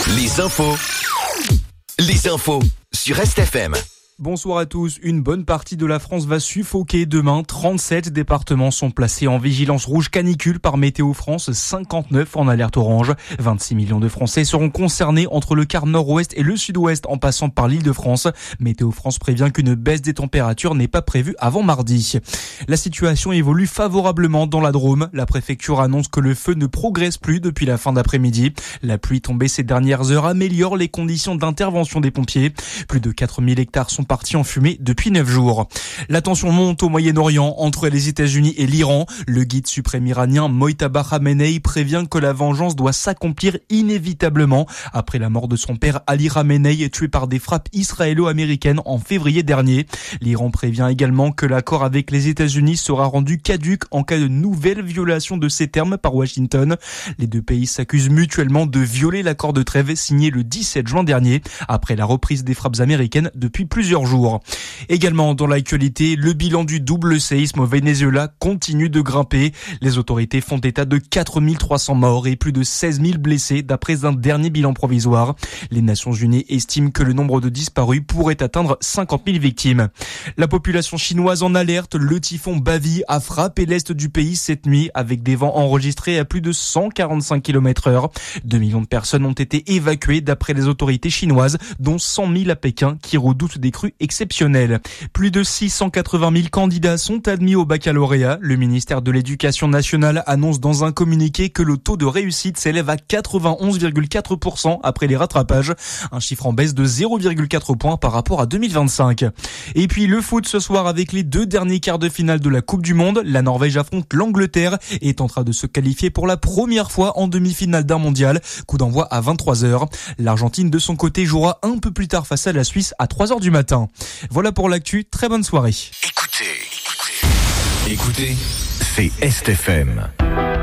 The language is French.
Les infos sur RestFM. Bonsoir à tous. Une bonne partie de la France va suffoquer demain. 37 départements sont placés en vigilance rouge canicule par Météo France, 59 en alerte orange. 26 millions de Français seront concernés entre le quart nord-ouest et le sud-ouest en passant par l'Île-de-France. Météo France prévient qu'une baisse des températures n'est pas prévue avant mardi. La situation évolue favorablement dans la Drôme. La préfecture annonce que le feu ne progresse plus depuis la fin d'après-midi. La pluie tombée ces dernières heures améliore les conditions d'intervention des pompiers. Plus de 4000 hectares sont partis en fumée depuis 9 jours. La tension monte au Moyen-Orient entre les États-Unis et l'Iran. Le guide suprême iranien Mojtaba Khamenei prévient que la vengeance doit s'accomplir inévitablement après la mort de son père Ali Khamenei, tué par des frappes israélo-américaines en février dernier. L'Iran prévient également que l'accord avec les États-Unis sera rendu caduc en cas de nouvelle violation de ces termes par Washington. Les deux pays s'accusent mutuellement de violer l'accord de trêve signé le 17 juin dernier après la reprise des frappes américaines depuis plusieurs jours. Également dans l'actualité, le bilan du double séisme au Venezuela continue de grimper. Les autorités font état de 4300 morts et plus de 16 000 blessés d'après un dernier bilan provisoire. Les Nations Unies estiment que le nombre de disparus pourrait atteindre 50 000 victimes. La population chinoise en alerte, le typhon Bavi a frappé l'est du pays cette nuit avec des vents enregistrés à plus de 145 km/h. 2 millions de personnes ont été évacuées d'après les autorités chinoises, dont 100 000 à Pékin qui redoutent des crues exceptionnelles. Plus de 680 000 candidats sont admis au baccalauréat. Le ministère de l'Éducation nationale annonce dans un communiqué que le taux de réussite s'élève à 91,4% après les rattrapages, un chiffre en baisse de 0,4 points par rapport à 2025. Et puis le foot ce soir avec les 2 derniers quarts de finale de la Coupe du Monde. La Norvège affronte l'Angleterre et tentera de se qualifier pour la première fois en demi-finale d'un mondial. Coup d'envoi à 23h. L'Argentine de son côté jouera un peu plus tard face à la Suisse à 3h du matin. Voilà pour l'actu, très bonne soirée. Écoutez, c'est RestFM.